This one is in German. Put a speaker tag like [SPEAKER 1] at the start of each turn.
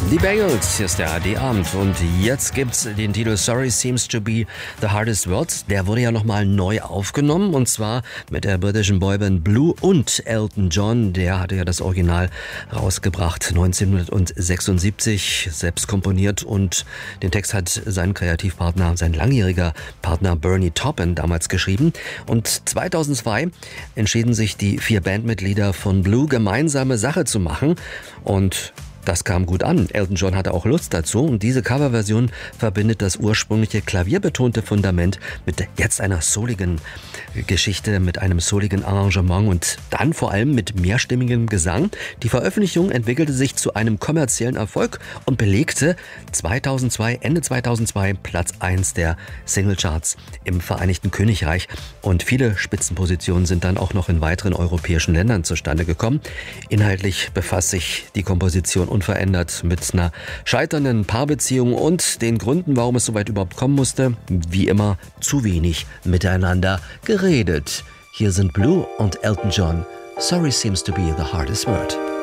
[SPEAKER 1] Die Bangles, hier ist der AD-Abend und jetzt gibt's den Titel Sorry Seems to be the Hardest Word. Der wurde ja nochmal neu aufgenommen und zwar mit der britischen Boyband Blue und Elton John. Der hatte ja das Original rausgebracht 1976, selbst komponiert und den Text hat sein Kreativpartner, sein langjähriger Partner Bernie Taupin damals geschrieben. Und 2002 entschieden sich die 4 Bandmitglieder von Blue gemeinsame Sache zu machen und das kam gut an. Elton John hatte auch Lust dazu und diese Coverversion verbindet das ursprüngliche klavierbetonte Fundament mit jetzt einer souligen Geschichte, mit einem souligen Arrangement und dann vor allem mit mehrstimmigem Gesang. Die Veröffentlichung entwickelte sich zu einem kommerziellen Erfolg und belegte Ende 2002 Platz 1 der Singlecharts im Vereinigten Königreich und viele Spitzenpositionen sind dann auch noch in weiteren europäischen Ländern zustande gekommen. Inhaltlich befasst sich die Komposition unverändert mit einer scheiternden Paarbeziehung und den Gründen, warum es so weit überhaupt kommen musste. Wie immer zu wenig miteinander geredet. Hier sind Blue und Elton John. Sorry seems to be the hardest word.